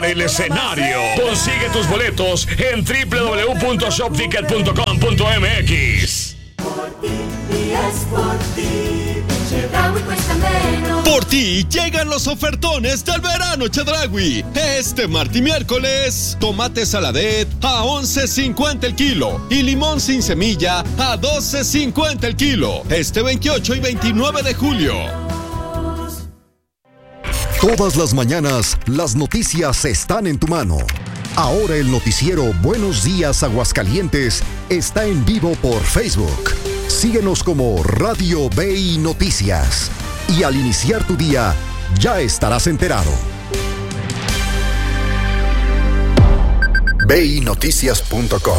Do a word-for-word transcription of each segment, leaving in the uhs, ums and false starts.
para el escenario. Consigue tus boletos en doble u doble u doble u punto shop ticket punto com punto m x. Por ti, y es por ti, Chedraui cuesta menos. Por ti llegan los ofertones del verano Chedraui. Este martes y miércoles, tomate saladet a once cincuenta el kilo y limón sin semilla a doce cincuenta el kilo. Este veintiocho y veintinueve de julio. Todas las mañanas, las noticias están en tu mano. Ahora el noticiero Buenos Días Aguascalientes está en vivo por Facebook. Síguenos como Radio B I Noticias. Y al iniciar tu día, ya estarás enterado. B I noticias punto com.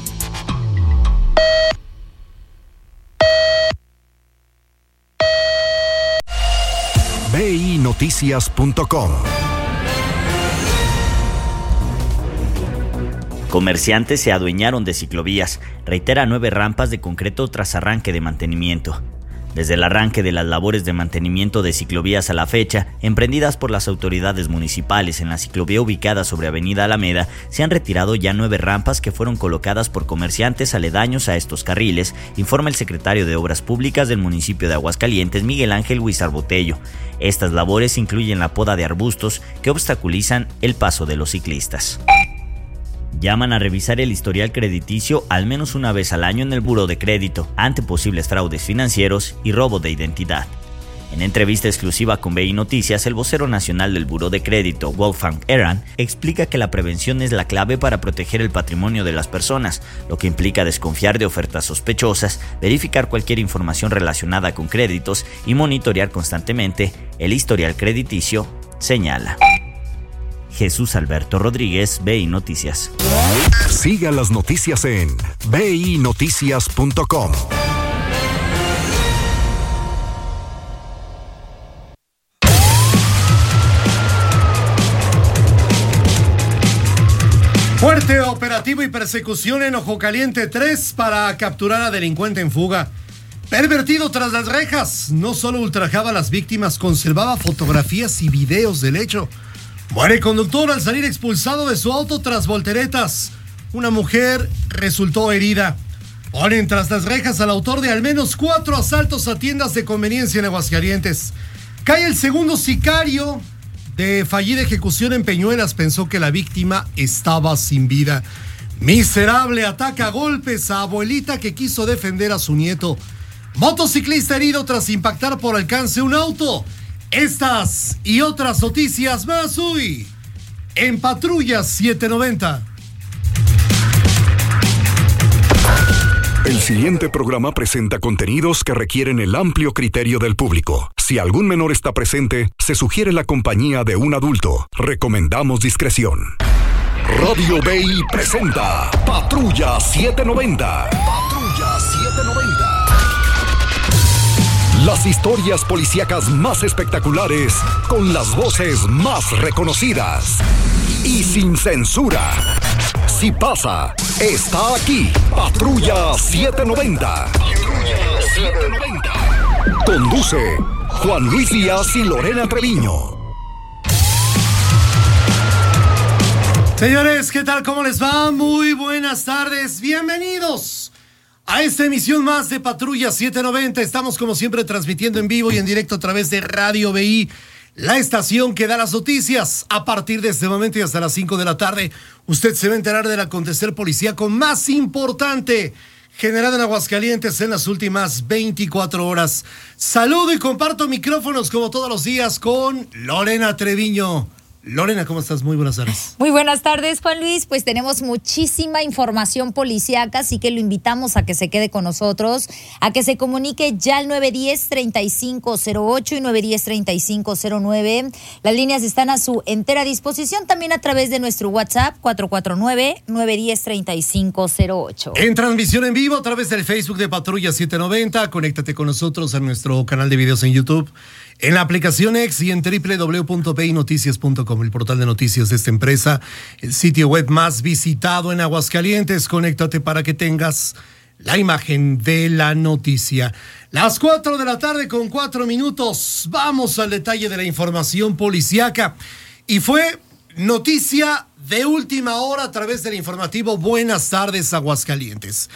B I noticias punto com. Comerciantes se adueñaron de ciclovías, reitera nueve rampas de concreto tras arranque de mantenimiento. Desde el arranque de las labores de mantenimiento de ciclovías a la fecha, emprendidas por las autoridades municipales en la ciclovía ubicada sobre Avenida Alameda, se han retirado ya nueve rampas que fueron colocadas por comerciantes aledaños a estos carriles, informa el secretario de Obras Públicas del municipio de Aguascalientes, Miguel Ángel Huizar Botello. Estas labores incluyen la poda de arbustos que obstaculizan el paso de los ciclistas. Llaman a revisar el historial crediticio al menos una vez al año en el Buró de Crédito ante posibles fraudes financieros y robo de identidad. En entrevista exclusiva con B I Noticias, el vocero nacional del Buró de Crédito, Wolfgang Eran, explica que la prevención es la clave para proteger el patrimonio de las personas, lo que implica desconfiar de ofertas sospechosas, verificar cualquier información relacionada con créditos y monitorear constantemente el historial crediticio, señala. Jesús Alberto Rodríguez, B I Noticias. Siga las noticias en B I noticias punto com. Fuerte operativo y persecución en Ojo Caliente tres para capturar a delincuente en fuga. Pervertido tras las rejas, no solo ultrajaba a las víctimas, conservaba fotografías y videos del hecho. Muere conductor al salir expulsado de su auto tras volteretas. Una mujer resultó herida. Ponen tras las rejas al autor de al menos cuatro asaltos a tiendas de conveniencia en Aguascalientes. Cae el segundo sicario de fallida ejecución en Peñuelas. Pensó que la víctima estaba sin vida. Miserable ataca a golpes a abuelita que quiso defender a su nieto. Motociclista herido tras impactar por alcance un auto. Estas y otras noticias más hoy en Patrulla setecientos noventa. El siguiente programa presenta contenidos que requieren el amplio criterio del público. Si algún menor está presente, se sugiere la compañía de un adulto. Recomendamos discreción. Radio B I presenta Patrulla setecientos noventa. Patrulla setecientos noventa. Las historias policíacas más espectaculares, con las voces más reconocidas y sin censura. Si pasa, está aquí. Patrulla setecientos noventa. Patrulla setecientos noventa. Conduce Juan Luis Díaz y Lorena Treviño. Señores, ¿qué tal? ¿Cómo les va? Muy buenas tardes. Bienvenidos a esta emisión más de Patrulla setecientos noventa. Estamos como siempre transmitiendo en vivo y en directo a través de Radio B I, la estación que da las noticias. A partir de este momento y hasta las cinco de la tarde, usted se va a enterar del acontecer policíaco más importante generado en Aguascalientes en las últimas veinticuatro horas. Saludo y comparto micrófonos como todos los días con Lorena Treviño. Lorena, ¿cómo estás? Muy buenas tardes. Muy buenas tardes, Juan Luis. Pues tenemos muchísima información policíaca, así que lo invitamos a que se quede con nosotros, a que se comunique ya al nueve uno cero, tres cinco cero ocho y nueve uno cero, tres cinco cero nueve. Las líneas están a su entera disposición, también a través de nuestro WhatsApp cuatro cuatro nueve, nueve uno cero, tres cinco cero ocho. En transmisión en vivo a través del Facebook de Patrulla setecientos noventa. Conéctate con nosotros a nuestro canal de videos en YouTube, en la aplicación X y en doble u doble u doble u punto b i noticias punto com, el portal de noticias de esta empresa, el sitio web más visitado en Aguascalientes. Conéctate para que tengas la imagen de la noticia. Las cuatro de la tarde con cuatro minutos. Vamos al detalle de la información policíaca. Y fue Noticia de última hora a través del informativo Buenas Tardes Aguascalientes.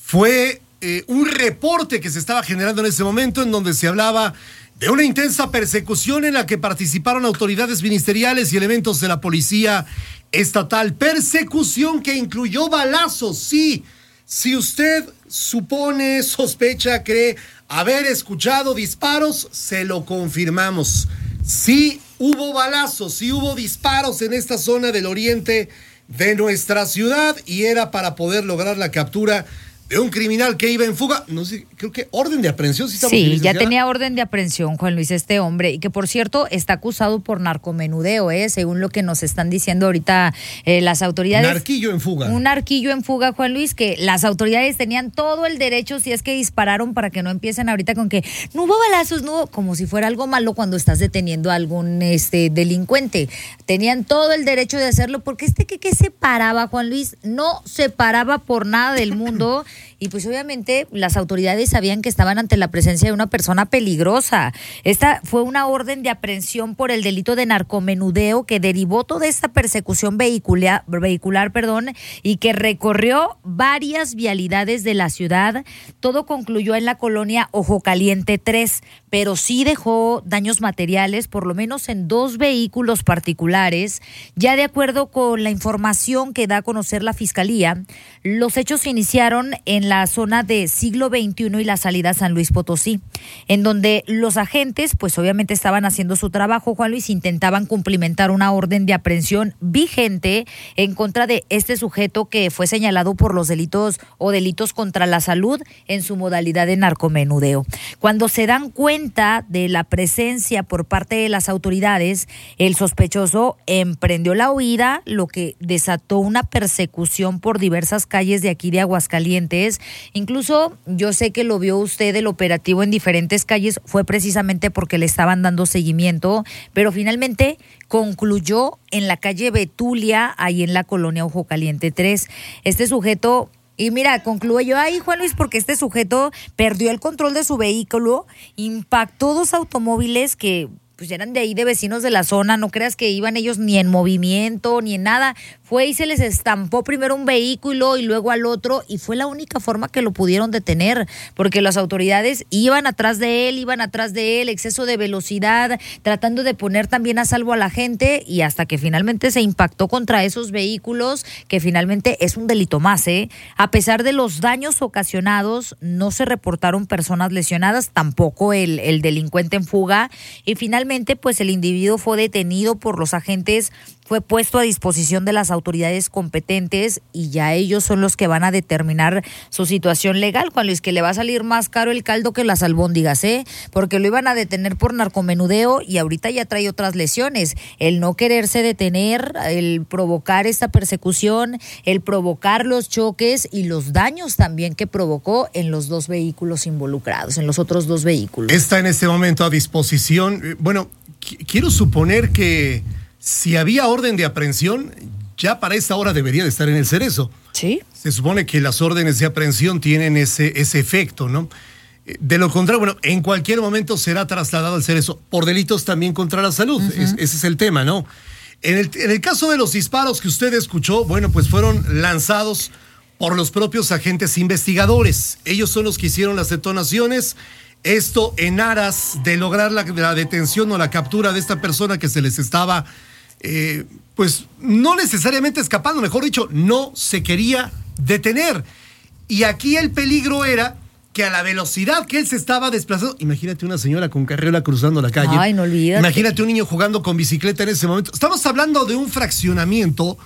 Fue eh, un reporte que se estaba generando en ese momento en donde se hablaba de una intensa persecución en la que participaron autoridades ministeriales y elementos de la policía estatal. Persecución que incluyó balazos, sí. Si usted supone, sospecha, cree haber escuchado disparos, se lo confirmamos. Sí hubo balazos, sí hubo disparos en esta zona del oriente de nuestra ciudad y era para poder lograr la captura de un criminal que iba en fuga. No sé, creo que orden de aprehensión. ¿Sí, sí, ya tenía orden de aprehensión, Juan Luis, este hombre, y que por cierto está acusado por narcomenudeo, ¿eh? Según lo que nos están diciendo ahorita eh, las autoridades. Narquillo en fuga. Un narquillo en fuga, Juan Luis, que las autoridades tenían todo el derecho, si es que dispararon, para que no empiecen ahorita con que no hubo balazos, no, como si fuera algo malo cuando estás deteniendo a algún este delincuente. Tenían todo el derecho de hacerlo, porque este que, que se paraba, Juan Luis, no se paraba por nada del mundo. Y pues obviamente las autoridades sabían que estaban ante la presencia de una persona peligrosa. Esta fue una orden de aprehensión por el delito de narcomenudeo que derivó toda esta persecución vehicular, vehicular, perdón, y que recorrió varias vialidades de la ciudad. Todo concluyó en la colonia Ojo Caliente tres, pero sí dejó daños materiales, por lo menos en dos vehículos particulares. Ya de acuerdo con la información que da a conocer la Fiscalía, los hechos se iniciaron en la zona de Siglo veintiuno y la salida a San Luis Potosí, en donde los agentes, pues obviamente estaban haciendo su trabajo, Juan Luis, intentaban cumplimentar una orden de aprehensión vigente en contra de este sujeto que fue señalado por los delitos o delitos contra la salud en su modalidad de narcomenudeo. Cuando se dan cuenta de la presencia por parte de las autoridades, el sospechoso emprendió la huida, lo que desató una persecución por diversas calles de aquí de Aguascalientes. Incluso yo sé que lo vio usted el operativo en diferentes calles, fue precisamente porque le estaban dando seguimiento, pero finalmente concluyó en la calle Betulia, ahí en la colonia Ojo Caliente tres. Este sujeto, y mira, concluyo ahí, Juan Luis, porque este sujeto perdió el control de su vehículo, impactó dos automóviles que pues eran de ahí, de vecinos de la zona, no creas que iban ellos ni en movimiento, ni en nada. Fue y se les estampó primero un vehículo y luego al otro, y fue la única forma que lo pudieron detener, porque las autoridades iban atrás de él, iban atrás de él, exceso de velocidad, tratando de poner también a salvo a la gente, y hasta que finalmente se impactó contra esos vehículos, que finalmente es un delito más, ¿eh? A pesar de los daños ocasionados, no se reportaron personas lesionadas, tampoco el, el delincuente en fuga, y finalmente pues el individuo fue detenido por los agentes, fue puesto a disposición de las autoridades competentes y ya ellos son los que van a determinar su situación legal, Juan Luis, que le va a salir más caro el caldo que las albóndigas, ¿eh? Porque lo iban a detener por narcomenudeo y ahorita ya trae otras lesiones, el no quererse detener, el provocar esta persecución, el provocar los choques y los daños también que provocó en los dos vehículos involucrados, en los otros dos vehículos. Está en este momento a disposición. Bueno, qu- quiero suponer que si había orden de aprehensión, ya para esta hora debería de estar en el cerezo. Sí. Se supone que las órdenes de aprehensión tienen ese, ese efecto, ¿no? De lo contrario, bueno, en cualquier momento será trasladado al cerezo por delitos también contra la salud. Uh-huh. Es, ese es el tema, ¿no? En el, en el caso de los disparos que usted escuchó, bueno, pues fueron lanzados por los propios agentes investigadores. Ellos son los que hicieron las detonaciones. Esto en aras de lograr la, la detención o la captura de esta persona que se les estaba, eh, pues no necesariamente escapando, mejor dicho, no se quería detener. Y aquí el peligro era que a la velocidad que él se estaba desplazando, imagínate una señora con carriola cruzando la calle. Ay, no olvídate. Imagínate un niño jugando con bicicleta en ese momento. Estamos hablando de un fraccionamiento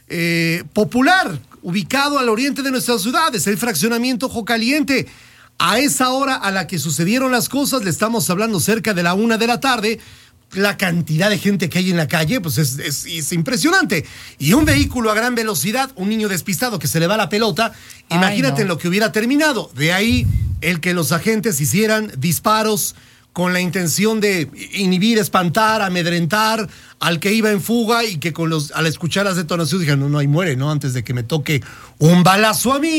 eh, popular, ubicado al oriente de nuestras ciudades, el fraccionamiento Ojo Caliente. A esa hora a la que sucedieron las cosas, le estamos hablando cerca de la una de la tarde, la cantidad de gente que hay en la calle, pues es, es, es impresionante. Y un vehículo a gran velocidad, un niño despistado que se le va la pelota, Ay, imagínate no. en lo que hubiera terminado. De ahí el que los agentes hicieran disparos con la intención de inhibir, espantar, amedrentar al que iba en fuga y que con los, al escuchar las detonaciones dijeron, no, no, ahí muere, ¿no? Antes de que me toque un balazo a mí.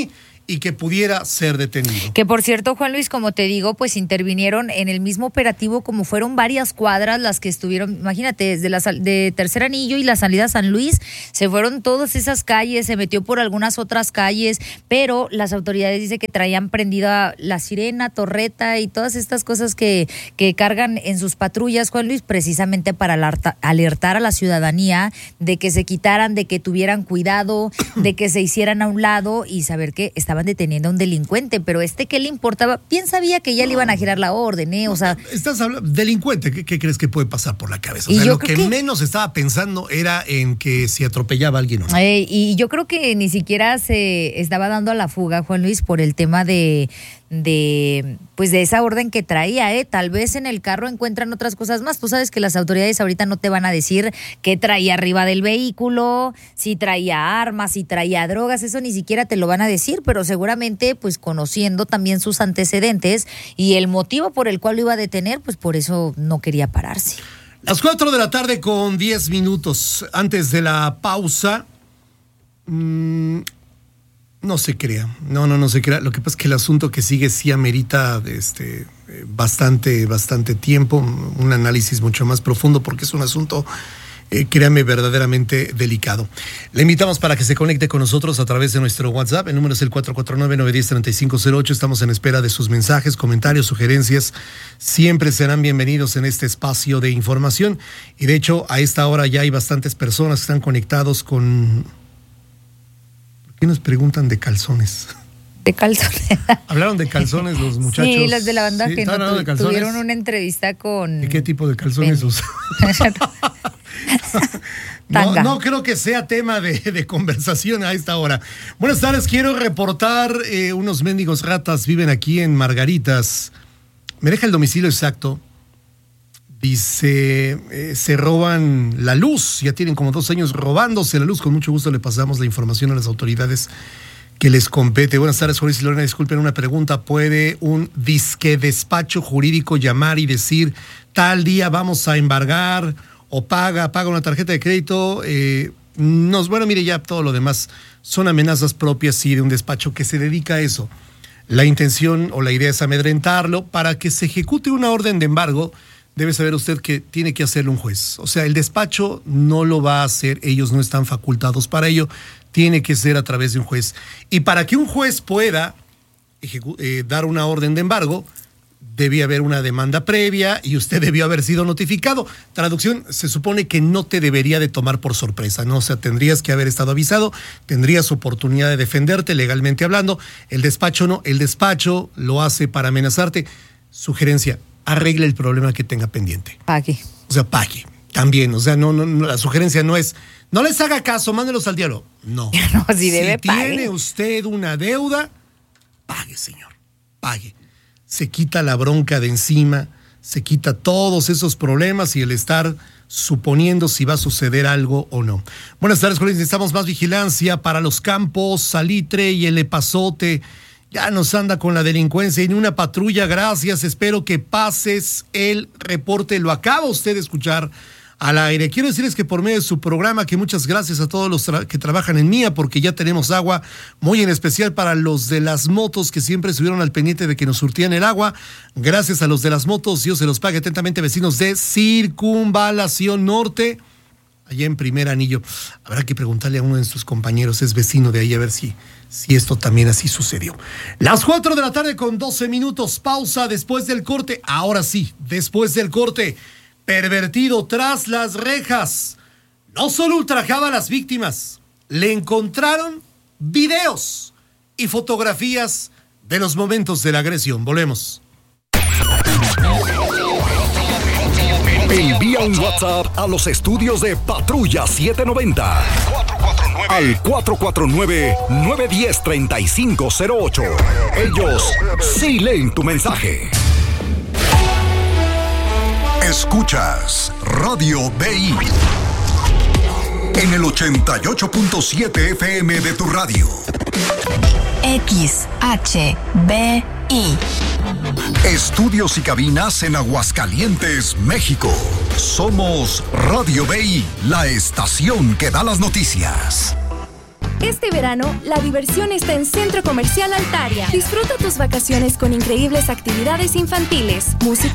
y que pudiera ser detenido. Que por cierto, Juan Luis, como te digo, pues intervinieron en el mismo operativo, como fueron varias cuadras las que estuvieron, imagínate, desde la de Tercer Anillo y la salida a San Luis, se fueron todas esas calles, se metió por algunas otras calles, pero las autoridades dicen que traían prendida la sirena, torreta y todas estas cosas que, que cargan en sus patrullas, Juan Luis, precisamente para alerta, alertar a la ciudadanía de que se quitaran, de que tuvieran cuidado, de que se hicieran a un lado y saber que estaban deteniendo a un delincuente, pero este que le importaba, bien sabía que ya le iban a girar la orden, ¿eh? O sea, estás hablando delincuente, ¿qué, qué crees que puede pasar por la cabeza? O sea, lo que, que menos estaba pensando era en que si atropellaba a alguien o no. Eh, y yo creo que ni siquiera se estaba dando a la fuga, Juan Luis, por el tema de de pues de esa orden que traía, eh tal vez en el carro encuentran otras cosas más. Tú sabes que las autoridades ahorita no te van a decir qué traía arriba del vehículo, si traía armas, si traía drogas, eso ni siquiera te lo van a decir, pero seguramente pues conociendo también sus antecedentes y el motivo por el cual lo iba a detener, pues por eso no quería pararse. Las cuatro de la tarde con diez minutos. Antes de la pausa, mmm, no se crea, no, no, no se crea. Lo que pasa es que el asunto que sigue sí amerita este, bastante, bastante tiempo, un análisis mucho más profundo, porque es un asunto, eh, créame, verdaderamente delicado. Le invitamos para que se conecte con nosotros a través de nuestro WhatsApp. El número es el cuatro cuatro nueve, nueve uno cero, tres cinco cero ocho. Estamos en espera de sus mensajes, comentarios, sugerencias. Siempre serán bienvenidos en este espacio de información. Y de hecho, a esta hora ya hay bastantes personas que están conectados con... ¿Por qué nos preguntan de calzones? De calzones. Hablaron de calzones los muchachos. Sí, los de la banda sí, que no, tu, tuvieron una entrevista con... ¿De qué tipo de calzones usan? no, no creo que sea tema de, de conversación a esta hora. Buenas tardes, quiero reportar eh, unos mendigos ratas viven aquí en Margaritas. Me deja el domicilio exacto. Dice, eh, se roban la luz, ya tienen como dos años robándose la luz. Con mucho gusto le pasamos la información a las autoridades que les compete. Buenas tardes, Jorge y Lorena, disculpen una pregunta. ¿Puede un disque despacho jurídico llamar y decir tal día vamos a embargar o paga, paga una tarjeta de crédito? Eh, nos, bueno, mire, ya todo lo demás son amenazas propias, sí, de un despacho que se dedica a eso. La intención o la idea es amedrentarlo para que se ejecute una orden de embargo. Debe saber usted que tiene que hacerlo un juez. O sea, el despacho no lo va a hacer, ellos no están facultados para ello, tiene que ser a través de un juez. Y para que un juez pueda ejecu- eh, dar una orden de embargo, debía haber una demanda previa y usted debió haber sido notificado. Traducción, se supone que no te debería de tomar por sorpresa, ¿no? O sea, tendrías que haber estado avisado, tendrías oportunidad de defenderte legalmente hablando. El despacho no, el despacho lo hace para amenazarte. Sugerencia, arregle el problema que tenga pendiente. Pague. O sea, pague. También, o sea, no, no, no, la sugerencia no es, no les haga caso, mándelos al diablo. No. No, si debe, si pague. tiene usted una deuda, pague, señor. Pague. Se quita la bronca de encima, se quita todos esos problemas y el estar suponiendo si va a suceder algo o no. Buenas tardes, colegas. Necesitamos más vigilancia para los campos, Salitre y el Epazote. Ya nos anda con la delincuencia y ni una patrulla, gracias. Espero que pases el reporte. Lo acaba usted de escuchar al aire. Quiero decirles que por medio de su programa, que muchas gracias a todos los tra- que trabajan en Mía, porque ya tenemos agua, muy en especial para los de las motos que siempre estuvieron al pendiente de que nos surtían el agua. Gracias a los de las motos, Dios se los pague atentamente, vecinos de Circunvalación Norte, allá en Primer Anillo. Habrá que preguntarle a uno de sus compañeros, es vecino de ahí, a ver si, si esto también así sucedió. Las cuatro de la tarde con doce minutos, pausa después del corte. Ahora sí, después del corte. Pervertido tras las rejas. No solo ultrajaba a las víctimas, le encontraron videos y fotografías de los momentos de la agresión. Volvemos. Envía un WhatsApp a los estudios de Patrulla setecientos noventa al cuatro cuatro nueve, nueve uno cero, tres cinco cero ocho. Ellos sí leen tu mensaje. Escuchas Radio B I en el ochenta y ocho punto siete F M de tu radio. X H B I. Estudios y cabinas en Aguascalientes, México. Somos Radio B I, la estación que da las noticias. Este verano, la diversión está en Centro Comercial Altaria. Disfruta tus vacaciones con increíbles actividades infantiles, música